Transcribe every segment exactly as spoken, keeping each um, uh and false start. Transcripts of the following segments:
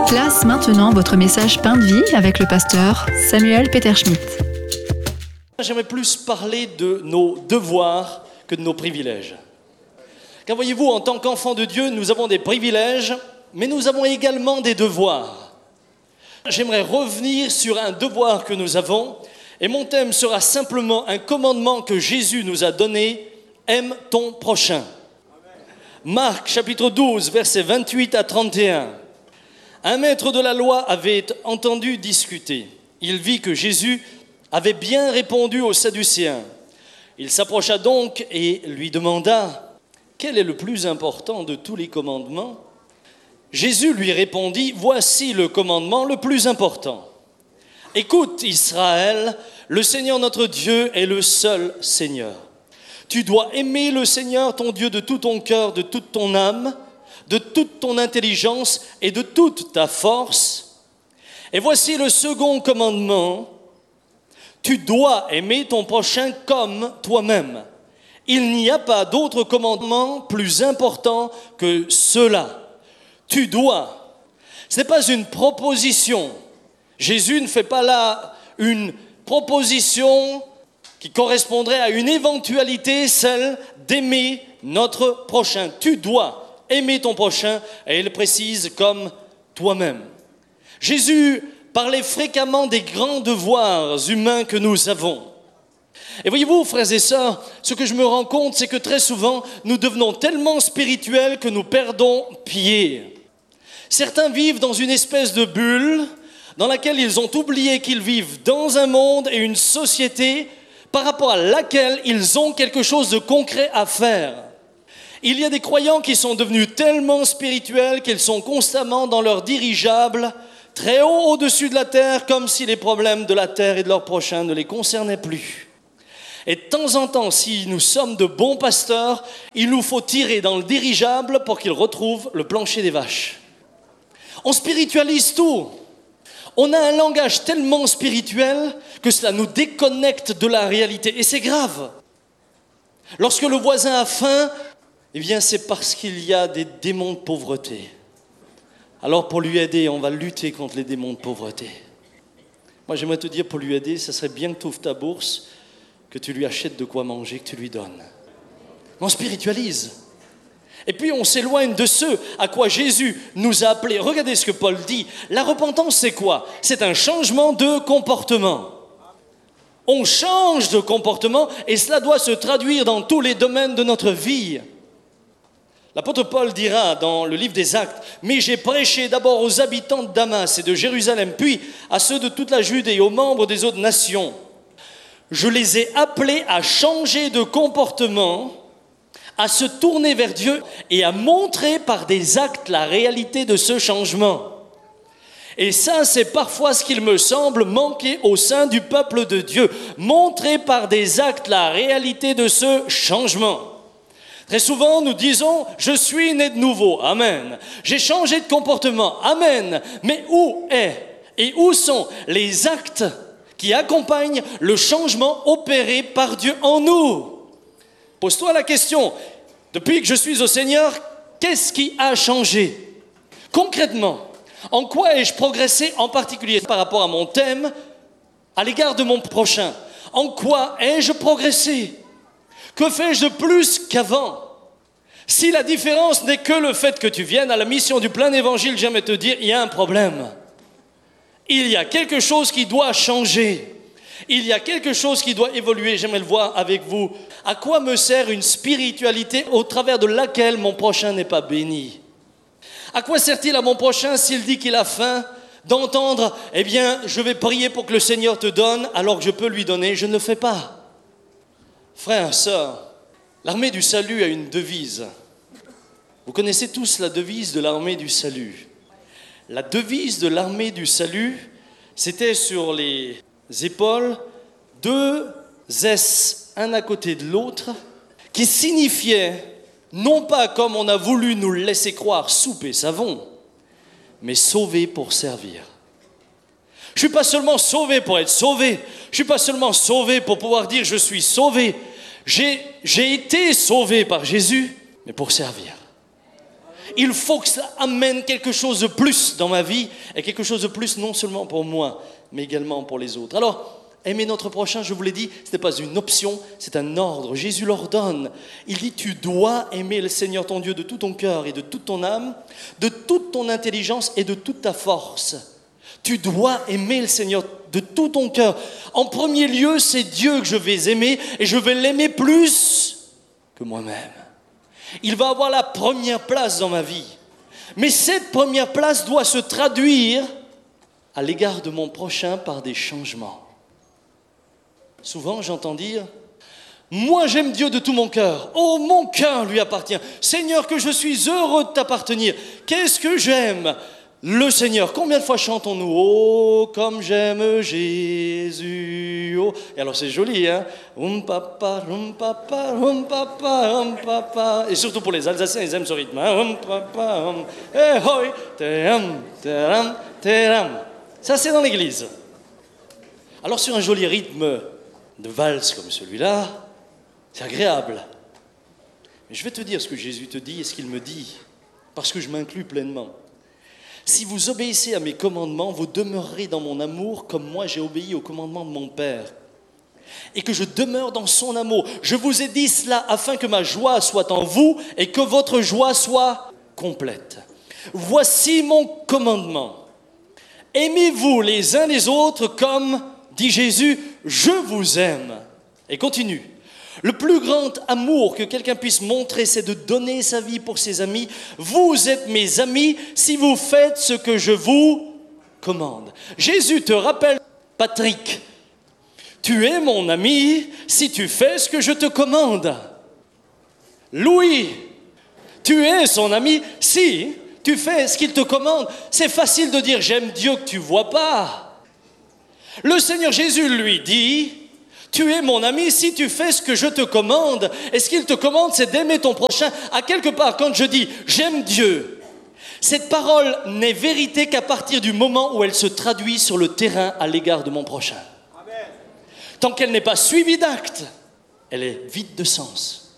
Place maintenant votre message Pain de vie avec le pasteur Samuel Peter Schmidt. J'aimerais plus parler de nos devoirs que de nos privilèges. Car voyez-vous, en tant qu'enfants de Dieu, nous avons des privilèges, mais nous avons également des devoirs. J'aimerais revenir sur un devoir que nous avons, et mon thème sera simplement un commandement que Jésus nous a donné, aime ton prochain. Marc chapitre douze, versets vingt-huit à trente et un. Un maître de la loi avait entendu discuter. Il vit que Jésus avait bien répondu aux Sadducéens. Il s'approcha donc et lui demanda « Quel est le plus important de tous les commandements ?» Jésus lui répondit « Voici le commandement le plus important. Écoute Israël, le Seigneur notre Dieu est le seul Seigneur. Tu dois aimer le Seigneur ton Dieu de tout ton cœur, de toute ton âme, de toute ton intelligence et de toute ta force. Et voici le second commandement. Tu dois aimer ton prochain comme toi-même. Il n'y a pas d'autre commandement plus important que cela. Tu dois. Ce n'est pas une proposition. Jésus ne fait pas là une proposition qui correspondrait à une éventualité, celle d'aimer notre prochain. Tu dois aimer ton prochain, et il précise comme toi-même. Jésus parlait fréquemment des grands devoirs humains que nous avons. Et voyez-vous, frères et sœurs, ce que je me rends compte, c'est que très souvent, nous devenons tellement spirituels que nous perdons pied. Certains vivent dans une espèce de bulle dans laquelle ils ont oublié qu'ils vivent dans un monde et une société par rapport à laquelle ils ont quelque chose de concret à faire. Il y a des croyants qui sont devenus tellement spirituels qu'ils sont constamment dans leur dirigeable, très haut au-dessus de la terre, comme si les problèmes de la terre et de leur prochain ne les concernaient plus. Et de temps en temps, si nous sommes de bons pasteurs, il nous faut tirer dans le dirigeable pour qu'ils retrouvent le plancher des vaches. On spiritualise tout. On a un langage tellement spirituel que cela nous déconnecte de la réalité. Et c'est grave. Lorsque le voisin a faim, eh bien c'est parce qu'il y a des démons de pauvreté. Alors pour lui aider, on va lutter contre les démons de pauvreté. Moi j'aimerais te dire, pour lui aider, ça serait bien que tu ouvres ta bourse, que tu lui achètes de quoi manger, que tu lui donnes. On spiritualise. Et puis on s'éloigne de ce à quoi Jésus nous a appelés. Regardez ce que Paul dit. La repentance, c'est quoi ? C'est un changement de comportement. On change de comportement et cela doit se traduire dans tous les domaines de notre vie. L'apôtre Paul dira dans le livre des Actes, « Mais j'ai prêché d'abord aux habitants de Damas et de Jérusalem, puis à ceux de toute la Judée et aux membres des autres nations. Je les ai appelés à changer de comportement, à se tourner vers Dieu et à montrer par des actes la réalité de ce changement. » Et ça, c'est parfois ce qu'il me semble manquer au sein du peuple de Dieu. Montrer par des actes la réalité de ce changement. Très souvent, nous disons « Je suis né de nouveau, amen. J'ai changé de comportement, amen. » Mais où est et où sont les actes qui accompagnent le changement opéré par Dieu en nous ? Pose-toi la question, depuis que je suis au Seigneur, qu'est-ce qui a changé ? Concrètement, en quoi ai-je progressé en particulier par rapport à mon thème, à l'égard de mon prochain ? En quoi ai-je progressé ? Que fais-je de plus qu'avant ? Si la différence n'est que le fait que tu viennes à la mission du plein évangile, j'aimerais te dire, il y a un problème. Il y a quelque chose qui doit changer. Il y a quelque chose qui doit évoluer. J'aimerais le voir avec vous. À quoi me sert une spiritualité au travers de laquelle mon prochain n'est pas béni ? À quoi sert-il à mon prochain s'il dit qu'il a faim d'entendre « Eh bien, je vais prier pour que le Seigneur te donne alors que je peux lui donner ». Je ne le fais pas. Frères, sœurs, l'armée du salut a une devise. Vous connaissez tous la devise de l'armée du salut. La devise de l'armée du salut, c'était sur les épaules deux S, un à côté de l'autre, qui signifiait, non pas comme on a voulu nous le laisser croire, soupe et savon, mais sauvé pour servir. Je ne suis pas seulement sauvé pour être sauvé, je ne suis pas seulement sauvé pour pouvoir dire je suis sauvé, j'ai, j'ai été sauvé par Jésus, mais pour servir. Il faut que ça amène quelque chose de plus dans ma vie, et quelque chose de plus non seulement pour moi, mais également pour les autres. Alors, aimer notre prochain, je vous l'ai dit, ce n'est pas une option, c'est un ordre. Jésus l'ordonne. Il dit, tu dois aimer le Seigneur ton Dieu de tout ton cœur et de toute ton âme, de toute ton intelligence et de toute ta force. Tu dois aimer le Seigneur de tout ton cœur. En premier lieu, c'est Dieu que je vais aimer, et je vais l'aimer plus que moi-même. Il va avoir la première place dans ma vie. Mais cette première place doit se traduire à l'égard de mon prochain par des changements. Souvent, j'entends dire, moi j'aime Dieu de tout mon cœur. Oh, mon cœur lui appartient. Seigneur, que je suis heureux de t'appartenir. Qu'est-ce que j'aime le Seigneur. Combien de fois chantons-nous, oh, comme j'aime Jésus, oh. Et alors c'est joli, hein. Hum papa, hum papa, hum papa, hum papa. Et surtout pour les Alsaciens, ils aiment ce rythme, hein. Hum papa, hum, eh hoi, teram, teram, teram. Ça c'est dans l'église. Alors sur un joli rythme de valse comme celui-là, c'est agréable. Mais je vais te dire ce que Jésus te dit et ce qu'il me dit, parce que je m'inclus pleinement. Si vous obéissez à mes commandements, vous demeurerez dans mon amour comme moi j'ai obéi aux commandements de mon Père. Et que je demeure dans son amour. Je vous ai dit cela afin que ma joie soit en vous et que votre joie soit complète. Voici mon commandement. Aimez-vous les uns les autres comme, dit Jésus, je vous aime. Et continue. Le plus grand amour que quelqu'un puisse montrer, c'est de donner sa vie pour ses amis. Vous êtes mes amis si vous faites ce que je vous commande. Jésus te rappelle, Patrick, tu es mon ami si tu fais ce que je te commande. Louis, tu es son ami si tu fais ce qu'il te commande. C'est facile de dire j'aime Dieu que tu ne vois pas. Le Seigneur Jésus lui dit, tu es mon ami si tu fais ce que je te commande. Et ce qu'il te commande, c'est d'aimer ton prochain. À quelque part, quand je dis j'aime Dieu, cette parole n'est vérité qu'à partir du moment où elle se traduit sur le terrain à l'égard de mon prochain. Amen. Tant qu'elle n'est pas suivie d'actes, elle est vide de sens.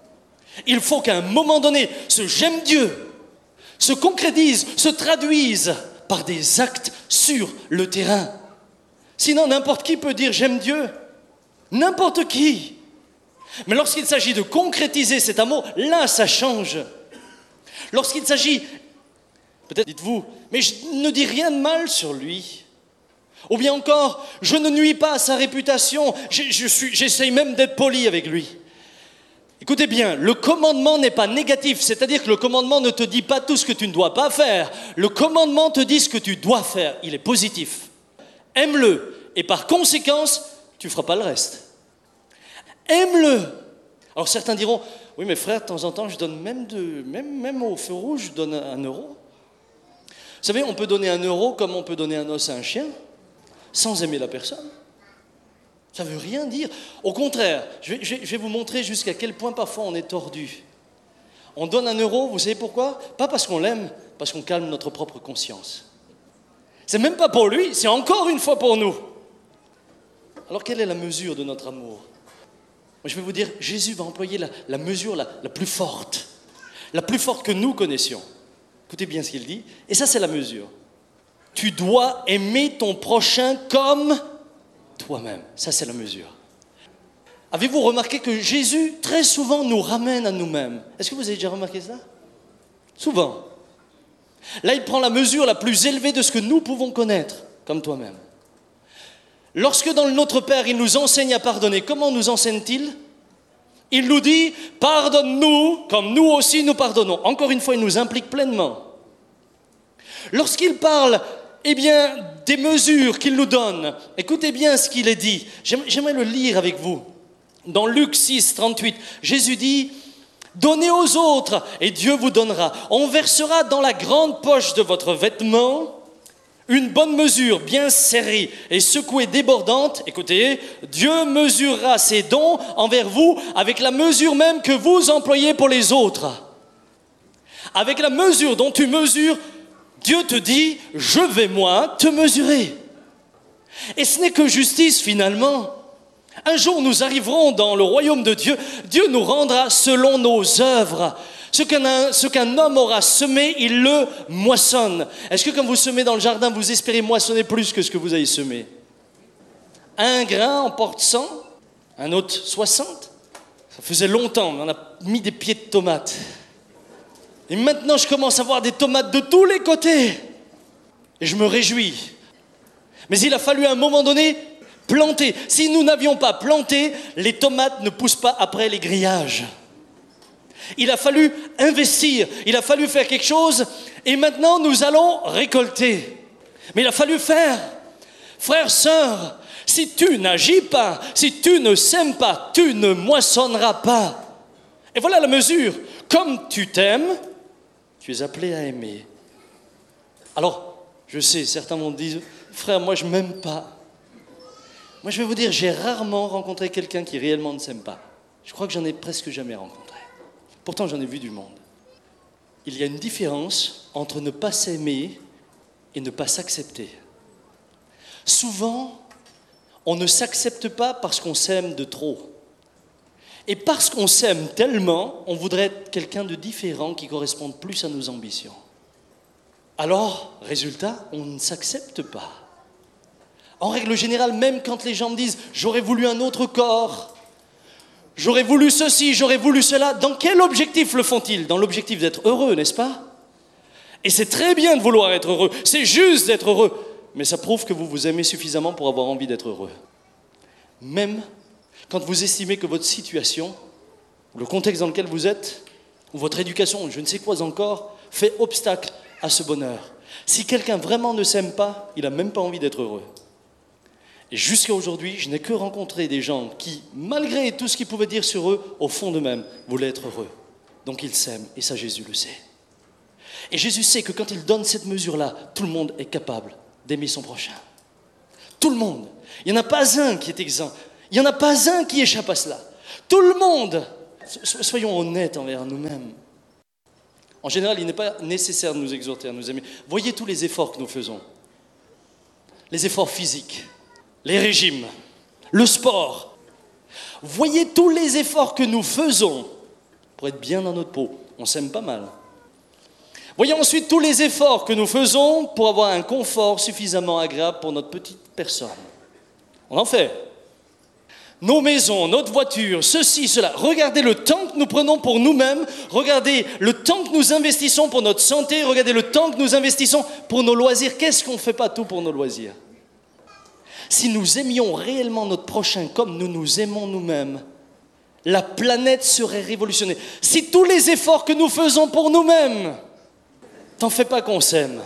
Il faut qu'à un moment donné, ce j'aime Dieu se concrétise, se traduise par des actes sur le terrain. Sinon, n'importe qui peut dire j'aime Dieu. N'importe qui. Mais lorsqu'il s'agit de concrétiser cet amour, là, ça change. Lorsqu'il s'agit, peut-être dites-vous, mais je ne dis rien de mal sur lui. Ou bien encore, je ne nuis pas à sa réputation, je, je suis, j'essaye même d'être poli avec lui. Écoutez bien, le commandement n'est pas négatif, c'est-à-dire que le commandement ne te dit pas tout ce que tu ne dois pas faire. Le commandement te dit ce que tu dois faire, il est positif. Aime-le, et par conséquence, tu ne feras pas le reste. Aime-le. Alors certains diront, oui mais frère, de temps en temps, je donne même, de, même, même au feu rouge, je donne un euro. Vous savez, on peut donner un euro comme on peut donner un os à un chien, sans aimer la personne. Ça ne veut rien dire. Au contraire, je vais, je vais vous montrer jusqu'à quel point parfois on est tordu. On donne un euro, vous savez pourquoi ? Pas parce qu'on l'aime, parce qu'on calme notre propre conscience. C'est même pas pour lui, c'est encore une fois pour nous. Alors, quelle est la mesure de notre amour ? Moi, je vais vous dire, Jésus va employer la, la mesure la, la plus forte, la plus forte que nous connaissions. Écoutez bien ce qu'il dit, et ça, c'est la mesure. Tu dois aimer ton prochain comme toi-même. Ça, c'est la mesure. Avez-vous remarqué que Jésus, très souvent, nous ramène à nous-mêmes ? Est-ce que vous avez déjà remarqué ça ? Souvent. Là, il prend la mesure la plus élevée de ce que nous pouvons connaître, comme toi-même. Lorsque dans le Notre Père, il nous enseigne à pardonner, comment nous enseigne-t-il ? Il nous dit, pardonne-nous comme nous aussi nous pardonnons. Encore une fois, il nous implique pleinement. Lorsqu'il parle, eh bien, des mesures qu'il nous donne, écoutez bien ce qu'il est dit. J'aimerais le lire avec vous. Dans Luc six, trente-huit, Jésus dit, donnez aux autres et Dieu vous donnera. On versera dans la grande poche de votre vêtement une bonne mesure bien serrée et secouée débordante, écoutez, Dieu mesurera ses dons envers vous avec la mesure même que vous employez pour les autres. Avec la mesure dont tu mesures, Dieu te dit, je vais moi te mesurer. Et ce n'est que justice finalement. Un jour, nous arriverons dans le royaume de Dieu. Dieu nous rendra selon nos œuvres. Ce qu'un, ce qu'un homme aura semé, il le moissonne. Est-ce que quand vous semez dans le jardin, vous espérez moissonner plus que ce que vous avez semé? Un grain en porte cent, un autre soixante. Ça faisait longtemps, mais on a mis des pieds de tomates. Et maintenant, je commence à voir des tomates de tous les côtés. Et je me réjouis. Mais il a fallu à un moment donné planter. Si nous n'avions pas planté, les tomates ne poussent pas après les grillages. Il a fallu investir, il a fallu faire quelque chose, et maintenant nous allons récolter. Mais il a fallu faire. Frères, sœurs, si tu n'agis pas, si tu ne sèmes pas, tu ne moissonneras pas. Et voilà la mesure. Comme tu t'aimes, tu es appelé à aimer. Alors, je sais, certains vont dire, frère, moi je ne m'aime pas. Moi je vais vous dire, j'ai rarement rencontré quelqu'un qui réellement ne s'aime pas. Je crois que j'en ai presque jamais rencontré. Pourtant, j'en ai vu du monde. Il y a une différence entre ne pas s'aimer et ne pas s'accepter. Souvent, on ne s'accepte pas parce qu'on s'aime de trop. Et parce qu'on s'aime tellement, on voudrait être quelqu'un de différent qui corresponde plus à nos ambitions. Alors, résultat, on ne s'accepte pas. En règle générale, même quand les gens me disent « j'aurais voulu un autre corps », j'aurais voulu ceci, j'aurais voulu cela. Dans quel objectif le font-ils? Dans l'objectif d'être heureux, n'est-ce pas? Et c'est très bien de vouloir être heureux. C'est juste d'être heureux. Mais ça prouve que vous vous aimez suffisamment pour avoir envie d'être heureux. Même quand vous estimez que votre situation, ou le contexte dans lequel vous êtes, ou votre éducation, ou je ne sais quoi encore, fait obstacle à ce bonheur. Si quelqu'un vraiment ne s'aime pas, il n'a même pas envie d'être heureux. Et jusqu'à aujourd'hui, je n'ai que rencontré des gens qui, malgré tout ce qu'ils pouvaient dire sur eux, au fond d'eux-mêmes, voulaient être heureux. Donc ils s'aiment, et ça Jésus le sait. Et Jésus sait que quand il donne cette mesure-là, tout le monde est capable d'aimer son prochain. Tout le monde. Il n'y en a pas un qui est exempt. Il n'y en a pas un qui échappe à cela. Tout le monde. Soyons honnêtes envers nous-mêmes. En général, il n'est pas nécessaire de nous exhorter à nous aimer. Voyez tous les efforts que nous faisons. Les efforts physiques. Les régimes, le sport. Voyez tous les efforts que nous faisons pour être bien dans notre peau. On s'aime pas mal. Voyez ensuite tous les efforts que nous faisons pour avoir un confort suffisamment agréable pour notre petite personne. On en fait. Nos maisons, notre voiture, ceci, cela. Regardez le temps que nous prenons pour nous-mêmes. Regardez le temps que nous investissons pour notre santé. Regardez le temps que nous investissons pour nos loisirs. Qu'est-ce qu'on ne fait pas tout pour nos loisirs ? Si nous aimions réellement notre prochain comme nous nous aimons nous-mêmes, la planète serait révolutionnée. Si tous les efforts que nous faisons pour nous-mêmes, t'en fais pas qu'on s'aime.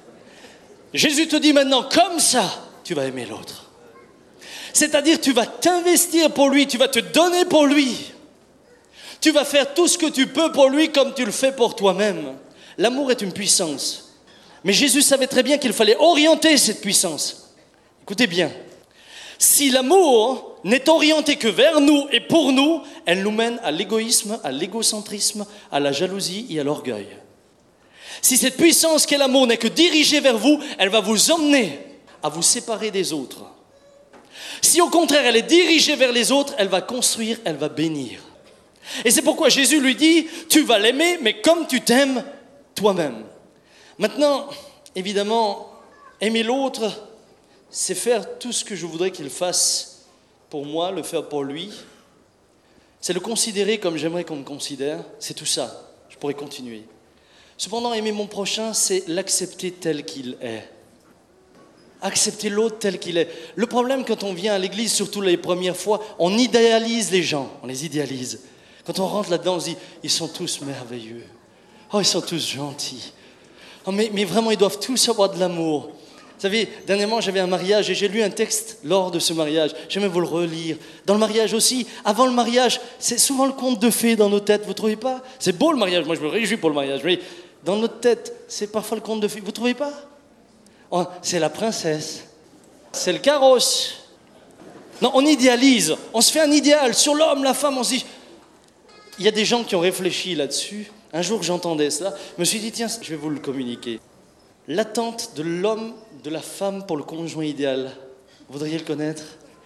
Jésus te dit maintenant, comme ça, tu vas aimer l'autre. C'est-à-dire, tu vas t'investir pour lui, tu vas te donner pour lui. Tu vas faire tout ce que tu peux pour lui comme tu le fais pour toi-même. L'amour est une puissance. Mais Jésus savait très bien qu'il fallait orienter cette puissance. Écoutez bien, si l'amour n'est orienté que vers nous et pour nous, elle nous mène à l'égoïsme, à l'égocentrisme, à la jalousie et à l'orgueil. Si cette puissance qu'est l'amour n'est que dirigée vers vous, elle va vous emmener à vous séparer des autres. Si au contraire elle est dirigée vers les autres, elle va construire, elle va bénir. Et c'est pourquoi Jésus lui dit, tu vas l'aimer, mais comme tu t'aimes toi-même. Maintenant, évidemment, aimer l'autre, c'est faire tout ce que je voudrais qu'il fasse pour moi, le faire pour lui. C'est le considérer comme j'aimerais qu'on me considère. C'est tout ça. Je pourrais continuer. Cependant, aimer mon prochain, c'est l'accepter tel qu'il est. Accepter l'autre tel qu'il est. Le problème quand on vient à l'église, surtout les premières fois, on idéalise les gens. On les idéalise. Quand on rentre là-dedans, on se dit, ils sont tous merveilleux. Oh, ils sont tous gentils. Oh, mais, mais vraiment, ils doivent tous avoir de l'amour. Vous savez, dernièrement, j'avais un mariage et j'ai lu un texte lors de ce mariage. J'aimerais vous le relire. Dans le mariage aussi, avant le mariage, c'est souvent le conte de fées dans nos têtes, vous ne trouvez pas? C'est beau le mariage, moi je me réjouis pour le mariage. Mais dans notre tête, c'est parfois le conte de fées, vous ne trouvez pas? Oh, c'est la princesse, c'est le carrosse. Non, on idéalise, on se fait un idéal sur l'homme, la femme, on se dit... Il y a des gens qui ont réfléchi là-dessus. Un jour que j'entendais cela, je me suis dit, tiens, je vais vous le communiquer. L'attente de l'homme, de la femme pour le conjoint idéal, vous voudriez le connaître?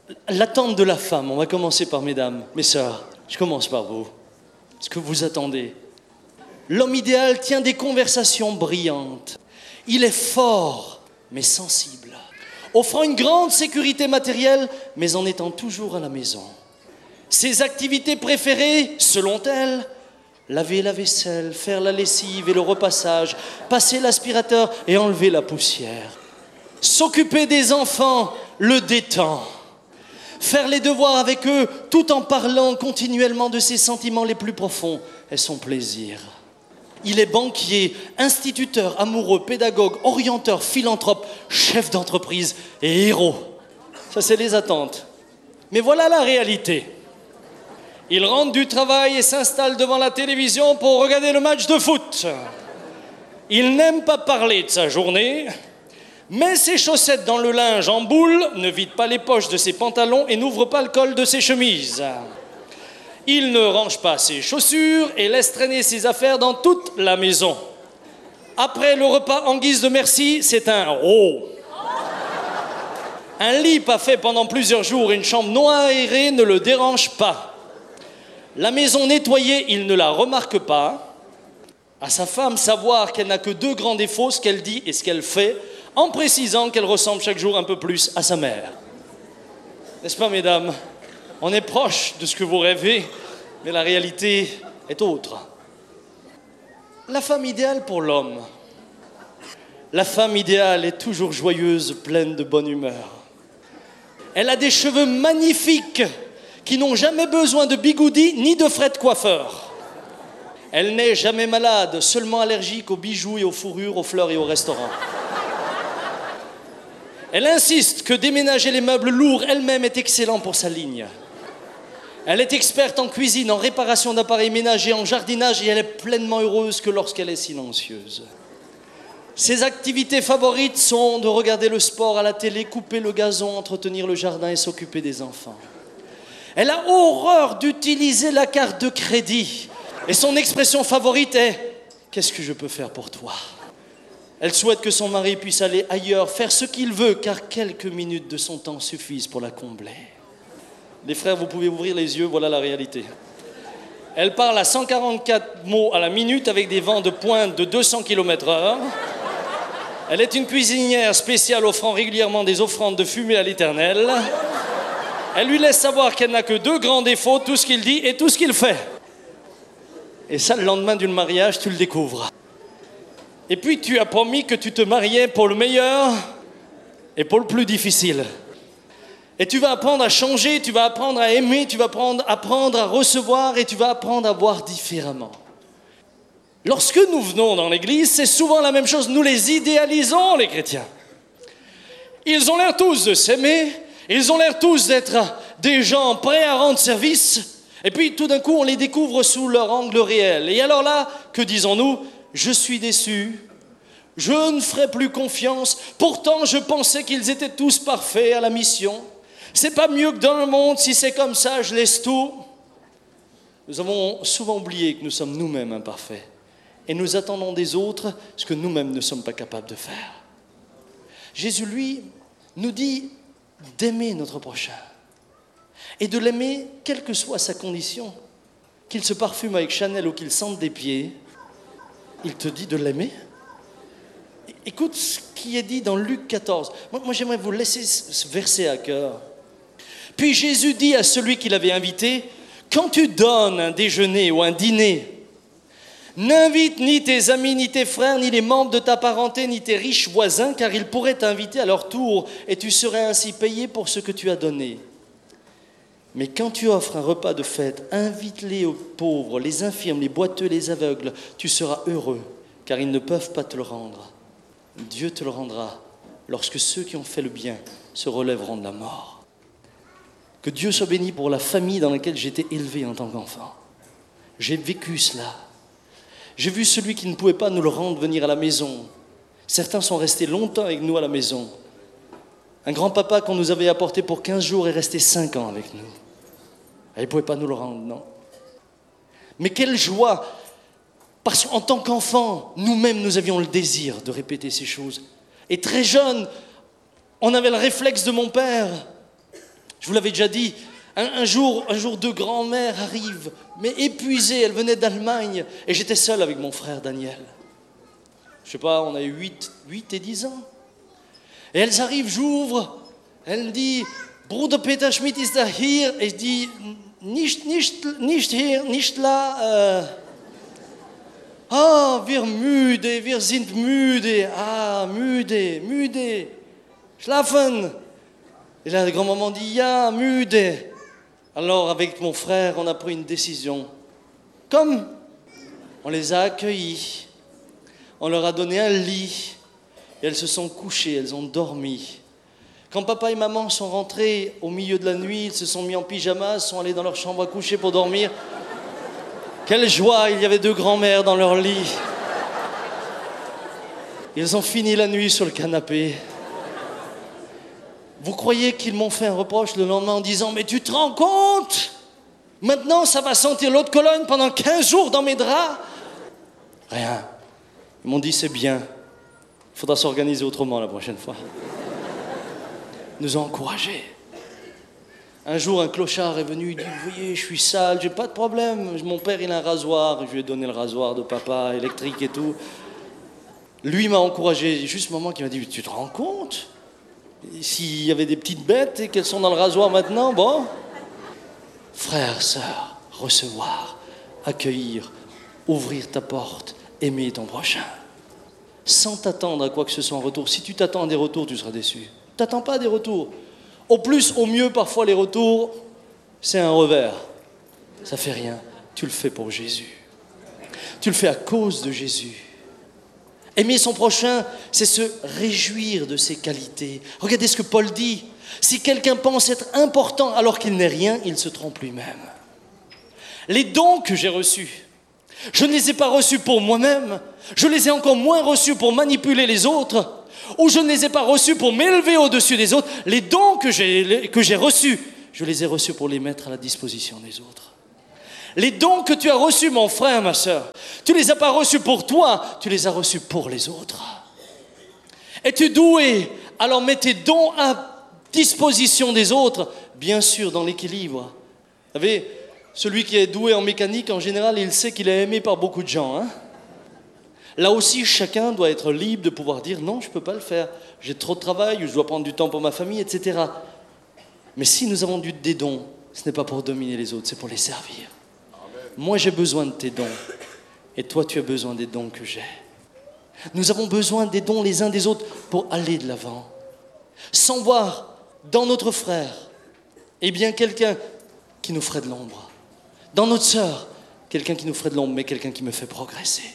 L'attente de la femme, on va commencer par mesdames, mes sœurs, je commence par vous. Ce que vous attendez. L'homme idéal tient des conversations brillantes. Il est fort, mais sensible. Offrant une grande sécurité matérielle, mais en étant toujours à la maison. Ses activités préférées, selon elle, laver la vaisselle, faire la lessive et le repassage, passer l'aspirateur et enlever la poussière. S'occuper des enfants le détend. Faire les devoirs avec eux tout en parlant continuellement de ses sentiments les plus profonds est son plaisir. Il est banquier, instituteur, amoureux, pédagogue, orienteur, philanthrope, chef d'entreprise et héros. Ça, c'est les attentes. Mais voilà la réalité. Il rentre du travail et s'installe devant la télévision pour regarder le match de foot. Il n'aime pas parler de sa journée, met ses chaussettes dans le linge en boule, ne vide pas les poches de ses pantalons et n'ouvre pas le col de ses chemises. Il ne range pas ses chaussures et laisse traîner ses affaires dans toute la maison. Après le repas, en guise de merci, c'est un « oh ». Un lit pas fait pendant plusieurs jours, une chambre non aérée ne le dérange pas. La maison nettoyée, il ne la remarque pas. À sa femme, savoir qu'elle n'a que deux grands défauts, ce qu'elle dit et ce qu'elle fait, en précisant qu'elle ressemble chaque jour un peu plus à sa mère. N'est-ce pas, mesdames? On est proche de ce que vous rêvez, mais la réalité est autre. La femme idéale pour l'homme. La femme idéale est toujours joyeuse, pleine de bonne humeur. Elle a des cheveux magnifiques qui n'ont jamais besoin de bigoudi ni de frais de coiffeur. Elle n'est jamais malade, seulement allergique aux bijoux et aux fourrures, aux fleurs et aux restaurants. Elle insiste que déménager les meubles lourds elle-même est excellent pour sa ligne. Elle est experte en cuisine, en réparation d'appareils ménagers, en jardinage et elle est pleinement heureuse que lorsqu'elle est silencieuse. Ses activités favorites sont de regarder le sport à la télé, couper le gazon, entretenir le jardin et s'occuper des enfants. Elle a horreur d'utiliser la carte de crédit et son expression favorite est « Qu'est-ce que je peux faire pour toi ?» Elle souhaite que son mari puisse aller ailleurs, faire ce qu'il veut, car quelques minutes de son temps suffisent pour la combler. Les frères, vous pouvez ouvrir les yeux, voilà la réalité. Elle parle à cent quarante-quatre mots à la minute avec des vents de pointe de deux cents kilomètres heure. Elle est une cuisinière spéciale offrant régulièrement des offrandes de fumée à l'Éternel. Elle lui laisse savoir qu'elle n'a que deux grands défauts, tout ce qu'il dit et tout ce qu'il fait. Et ça, le lendemain du mariage, tu le découvres. Et puis, tu as promis que tu te mariais pour le meilleur et pour le plus difficile. Et tu vas apprendre à changer, tu vas apprendre à aimer, tu vas apprendre, apprendre à recevoir et tu vas apprendre à voir différemment. Lorsque nous venons dans l'église, c'est souvent la même chose. Nous les idéalisons, les chrétiens. Ils ont l'air tous de s'aimer, ils ont l'air tous d'être des gens prêts à rendre service. Et puis tout d'un coup, on les découvre sous leur angle réel. Et alors là, que disons-nous ? Je suis déçu, je ne ferai plus confiance. Pourtant, je pensais qu'ils étaient tous parfaits à la mission. C'est pas mieux que dans le monde, si c'est comme ça, je laisse tout. Nous avons souvent oublié que nous sommes nous-mêmes imparfaits. Et nous attendons des autres ce que nous-mêmes ne sommes pas capables de faire. Jésus, lui, nous dit d'aimer notre prochain. Et de l'aimer, quelle que soit sa condition. Qu'il se parfume avec Chanel ou qu'il sente des pieds, il te dit de l'aimer. Écoute ce qui est dit dans Luc quatorze. Moi, moi j'aimerais vous laisser ce verset à cœur. Puis Jésus dit à celui qui l'avait invité, quand tu donnes un déjeuner ou un dîner, n'invite ni tes amis, ni tes frères, ni les membres de ta parenté, ni tes riches voisins, car ils pourraient t'inviter à leur tour et tu serais ainsi payé pour ce que tu as donné. Mais quand tu offres un repas de fête, invite-les aux pauvres, les infirmes, les boiteux, les aveugles. Tu seras heureux, car ils ne peuvent pas te le rendre. Dieu te le rendra lorsque ceux qui ont fait le bien se relèveront de la mort. Que Dieu soit béni pour la famille dans laquelle j'ai été élevé en tant qu'enfant. J'ai vécu cela. J'ai vu celui qui ne pouvait pas nous le rendre venir à la maison. Certains sont restés longtemps avec nous à la maison. Un grand-papa qu'on nous avait apporté pour quinze jours est resté cinq ans avec nous. Il ne pouvait pas nous le rendre, non. Mais quelle joie! Parce qu'en tant qu'enfants, nous-mêmes, nous avions le désir de répéter ces choses. Et très jeune, on avait le réflexe de mon père. Je vous l'avais déjà dit, un, un jour, un jour, deux grands-mères arrivent, mais épuisées, elles venaient d'Allemagne, et j'étais seul avec mon frère Daniel. Je sais pas, on a eu huit, huit et dix ans. Et elles arrivent, j'ouvre, elles me disent, Bruder Peter Schmidt ist da hier, et je dis, nicht, nicht, nicht hier, nicht là, euh, ah, wir müde, wir sind müde, ah, müde, müde, schlafen. Et là, le grand-maman dit, ja, müde. Alors, avec mon frère, on a pris une décision. Comme on les a accueillis, on leur a donné un lit, et elles se sont couchées, elles ont dormi. Quand papa et maman sont rentrés au milieu de la nuit, ils se sont mis en pyjama, sont allés dans leur chambre à coucher pour dormir. Quelle joie, il y avait deux grands-mères dans leur lit. Ils ont fini la nuit sur le canapé. Vous croyez qu'ils m'ont fait un reproche le lendemain en disant « Mais tu te rends compte? Maintenant, ça va sentir l'eau de Cologne pendant quinze jours dans mes draps ?» Rien. Ils m'ont dit « C'est bien. Il faudra s'organiser autrement la prochaine fois. » Ils nous ont encouragés. Un jour, un clochard est venu, il dit « Vous voyez, je suis sale, j'ai pas de problème. Mon père, il a un rasoir. Je lui ai donné le rasoir de papa, électrique et tout. » Lui m'a encouragé. Juste un moment qui m'a dit « Tu te rends compte ? S'il y avait des petites bêtes et qu'elles sont dans le rasoir maintenant, bon. » Frères, sœurs, recevoir, accueillir, ouvrir ta porte, aimer ton prochain. Sans t'attendre à quoi que ce soit en retour. Si tu t'attends à des retours, tu seras déçu. T'attends pas à des retours. Au plus, au mieux, parfois les retours, c'est un revers. Ça fait rien. Tu le fais pour Jésus. Tu le fais à cause de Jésus. Aimer son prochain, c'est se réjouir de ses qualités. Regardez ce que Paul dit. Si quelqu'un pense être important alors qu'il n'est rien, il se trompe lui-même. Les dons que j'ai reçus, je ne les ai pas reçus pour moi-même. Je les ai encore moins reçus pour manipuler les autres. Ou je ne les ai pas reçus pour m'élever au-dessus des autres. Les dons que j'ai, que j'ai reçus, je les ai reçus pour les mettre à la disposition des autres. Les dons que tu as reçus, mon frère, ma sœur, tu ne les as pas reçus pour toi, tu les as reçus pour les autres. Es-tu doué? Alors mets tes dons à disposition des autres, bien sûr dans l'équilibre. Vous savez, celui qui est doué en mécanique, en général, il sait qu'il est aimé par beaucoup de gens. Hein? Là aussi, chacun doit être libre de pouvoir dire « Non, je ne peux pas le faire. J'ai trop de travail, ou je dois prendre du temps pour ma famille, et cetera » Mais si nous avons des dons, ce n'est pas pour dominer les autres, c'est pour les servir. Moi, j'ai besoin de tes dons. Et toi, tu as besoin des dons que j'ai. Nous avons besoin des dons les uns des autres pour aller de l'avant. Sans voir dans notre frère, eh bien, quelqu'un qui nous ferait de l'ombre. Dans notre sœur, quelqu'un qui nous ferait de l'ombre, mais quelqu'un qui me fait progresser.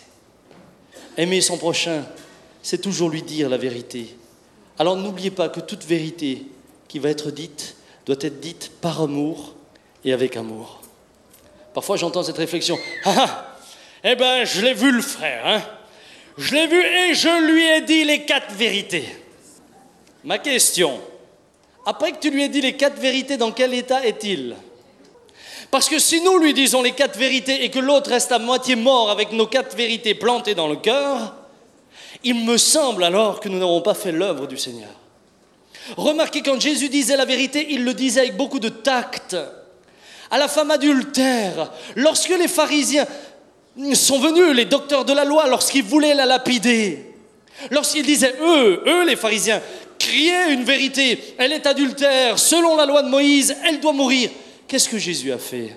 Aimer son prochain, c'est toujours lui dire la vérité. Alors, n'oubliez pas que toute vérité qui va être dite doit être dite par amour et avec amour. Parfois, j'entends cette réflexion. Ah, ah, eh ben, je l'ai vu le frère, hein. Je l'ai vu et je lui ai dit les quatre vérités. Ma question, après que tu lui aies dit les quatre vérités, dans quel état est-il? Parce que si nous lui disons les quatre vérités et que l'autre reste à moitié mort avec nos quatre vérités plantées dans le cœur, il me semble alors que nous n'avons pas fait l'œuvre du Seigneur. Remarquez, quand Jésus disait la vérité, il le disait avec beaucoup de tact. À la femme adultère, lorsque les pharisiens sont venus, les docteurs de la loi, lorsqu'ils voulaient la lapider, lorsqu'ils disaient, eux, eux les pharisiens, criez une vérité, elle est adultère, selon la loi de Moïse, elle doit mourir. Qu'est-ce que Jésus a fait?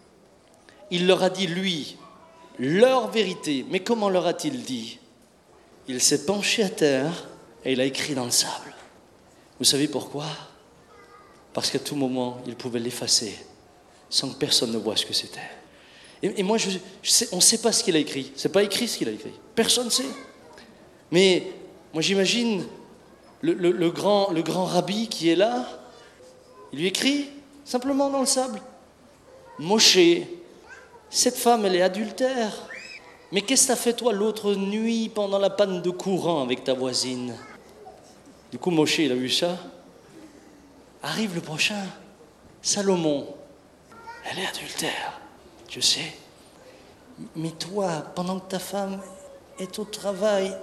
Il leur a dit, lui, leur vérité. Mais comment leur a-t-il dit? Il s'est penché à terre et il a écrit dans le sable. Vous savez pourquoi? Parce qu'à tout moment, il pouvait l'effacer sans que personne ne voie ce que c'était. Et, et moi, je, je sais, on ne sait pas ce qu'il a écrit. Ce n'est pas écrit ce qu'il a écrit. Personne ne sait. Mais moi, j'imagine le, le, le, grand, le grand rabbi qui est là, il lui écrit simplement dans le sable. Moshe, cette femme, elle est adultère. Mais qu'est-ce que t'as fait toi l'autre nuit pendant la panne de courant avec ta voisine? Du coup, Moshe, il a vu ça. Arrive le prochain, Salomon. Elle est adultère, je sais. Mais toi, pendant que ta femme est au travail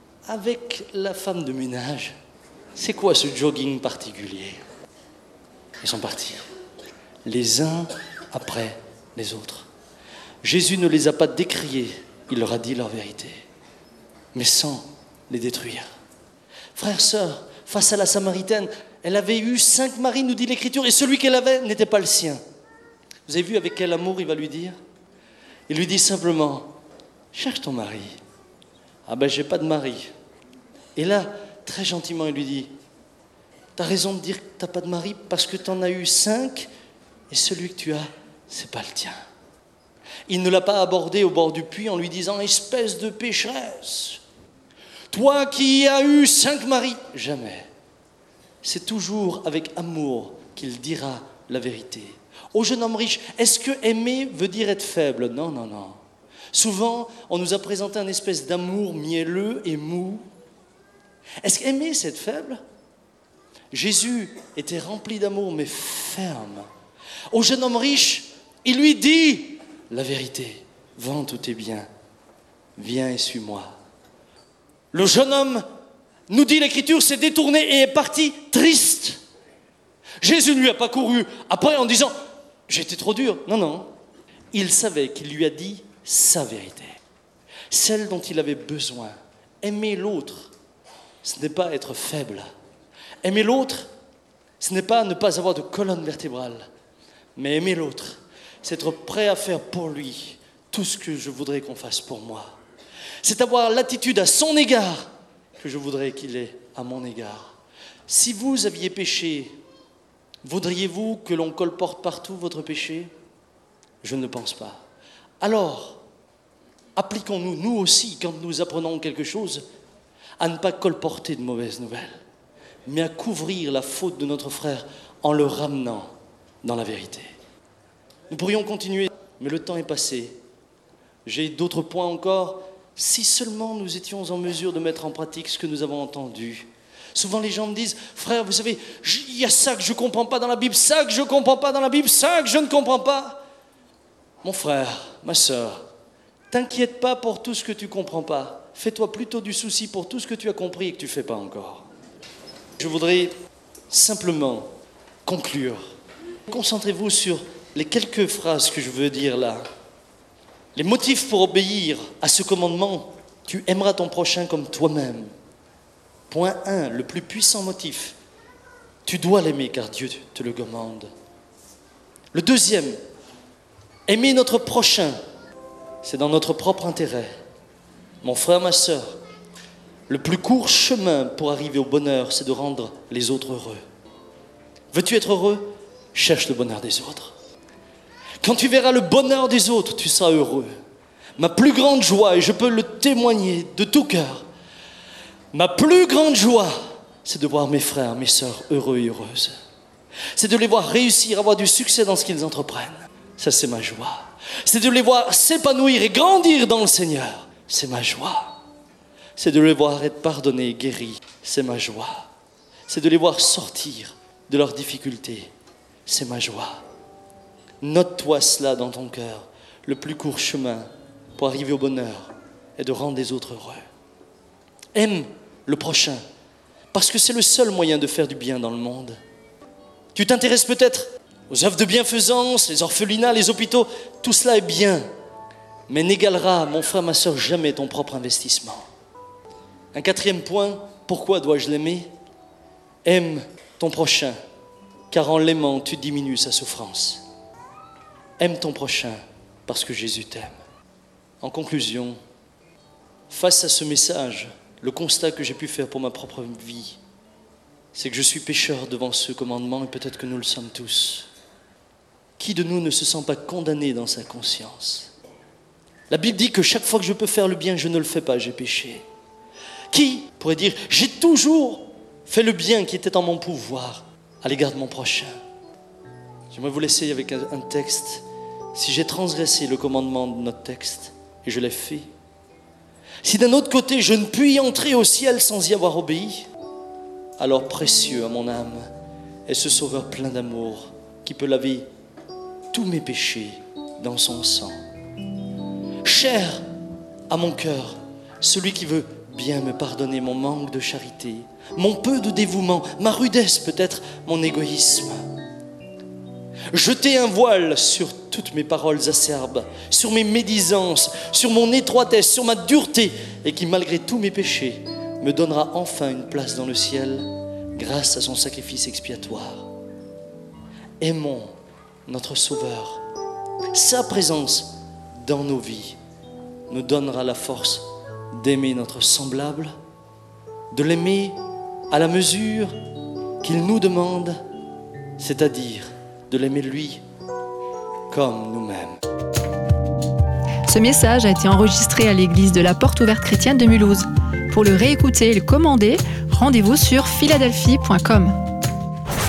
avec la femme de ménage, c'est quoi ce jogging particulier? Ils sont partis, les uns après les autres. Jésus ne les a pas décriés, il leur a dit leur vérité, mais sans les détruire. Frères, sœurs, face à la Samaritaine, elle avait eu cinq maris, nous dit l'Écriture, et celui qu'elle avait n'était pas le sien. Vous avez vu avec quel amour il va lui dire? Il lui dit simplement, cherche ton mari. Ah ben, j'ai pas de mari. Et là, très gentiment, il lui dit, t'as raison de dire que t'as pas de mari parce que t'en as eu cinq, et celui que tu as, c'est pas le tien. Il ne l'a pas abordé au bord du puits en lui disant, espèce de pécheresse, toi qui as eu cinq maris. Jamais. C'est toujours avec amour qu'il dira la vérité. Au jeune homme riche, est-ce que aimer veut dire être faible? Non, non, non. Souvent, on nous a présenté un espèce d'amour mielleux et mou. Est-ce qu'aimer, c'est être faible? Jésus était rempli d'amour, mais ferme. Au jeune homme riche, il lui dit la vérité. Vends tous tes biens, viens et suis-moi. Le jeune homme, nous dit l'Écriture, s'est détourné et est parti triste. Jésus ne lui a pas couru après en disant « j'étais trop dur ». Non, non. Il savait qu'il lui a dit sa vérité, celle dont il avait besoin. Aimer l'autre, ce n'est pas être faible. Aimer l'autre, ce n'est pas ne pas avoir de colonne vertébrale. Mais aimer l'autre, c'est être prêt à faire pour lui tout ce que je voudrais qu'on fasse pour moi. C'est avoir l'attitude à son égard que je voudrais qu'il ait à mon égard. Si vous aviez péché, voudriez-vous que l'on colporte partout votre péché? Je ne le pense pas. Alors, appliquons-nous, nous aussi, quand nous apprenons quelque chose, à ne pas colporter de mauvaises nouvelles, mais à couvrir la faute de notre frère en le ramenant dans la vérité. Nous pourrions continuer, mais le temps est passé. J'ai d'autres points encore. Si seulement nous étions en mesure de mettre en pratique ce que nous avons entendu. Souvent les gens me disent, frère, vous savez, il y a ça que je ne comprends pas dans la Bible, ça que je ne comprends pas dans la Bible, ça que je ne comprends pas. Mon frère, ma sœur, t'inquiète pas pour tout ce que tu ne comprends pas. Fais-toi plutôt du souci pour tout ce que tu as compris et que tu ne fais pas encore. Je voudrais simplement conclure. Concentrez-vous sur les quelques phrases que je veux dire là. Les motifs pour obéir à ce commandement, tu aimeras ton prochain comme toi-même. Point un, le plus puissant motif, tu dois l'aimer car Dieu te le commande. Le deuxième, aimer notre prochain, c'est dans notre propre intérêt. Mon frère, ma sœur, le plus court chemin pour arriver au bonheur, c'est de rendre les autres heureux. Veux-tu être heureux? Cherche le bonheur des autres. Quand tu verras le bonheur des autres, tu seras heureux. Ma plus grande joie, et je peux le témoigner de tout cœur, ma plus grande joie, c'est de voir mes frères, mes sœurs heureux et heureuses. C'est de les voir réussir, avoir du succès dans ce qu'ils entreprennent. Ça, c'est ma joie. C'est de les voir s'épanouir et grandir dans le Seigneur. C'est ma joie. C'est de les voir être pardonnés et guéris. C'est ma joie. C'est de les voir sortir de leurs difficultés. C'est ma joie. Note-toi cela dans ton cœur. Le plus court chemin pour arriver au bonheur est de rendre les autres heureux. Aime le prochain, parce que c'est le seul moyen de faire du bien dans le monde. Tu t'intéresses peut-être aux œuvres de bienfaisance, les orphelinats, les hôpitaux, tout cela est bien, mais n'égalera, mon frère, ma sœur, jamais ton propre investissement. Un quatrième point, pourquoi dois-je l'aimer? Aime ton prochain, car en l'aimant, tu diminues sa souffrance. Aime ton prochain, parce que Jésus t'aime. En conclusion, face à ce message, le constat que j'ai pu faire pour ma propre vie, c'est que je suis pécheur devant ce commandement, et peut-être que nous le sommes tous. Qui de nous ne se sent pas condamné dans sa conscience? La Bible dit que chaque fois que je peux faire le bien, je ne le fais pas, j'ai péché. Qui pourrait dire, j'ai toujours fait le bien qui était en mon pouvoir à l'égard de mon prochain? J'aimerais vous laisser avec un, un texte. Si j'ai transgressé le commandement de notre texte, et je l'ai fait, si d'un autre côté je ne puis y entrer au ciel sans y avoir obéi, alors précieux à mon âme est ce Sauveur plein d'amour qui peut laver tous mes péchés dans son sang. Cher à mon cœur, celui qui veut bien me pardonner mon manque de charité, mon peu de dévouement, ma rudesse peut-être, mon égoïsme. jeter un voile sur toutes mes paroles acerbes, sur mes médisances, sur mon étroitesse, sur ma dureté, et qui, malgré tous mes péchés, me donnera enfin une place dans le ciel grâce à son sacrifice expiatoire. Aimons notre Sauveur. Sa présence dans nos vies nous donnera la force d'aimer notre semblable, de l'aimer à la mesure qu'il nous demande, c'est-à-dire de l'aimer lui comme nous-mêmes. Ce message a été enregistré à l'église de la Porte Ouverte Chrétienne de Mulhouse. Pour le réécouter et le commander, rendez-vous sur philadelphie point com.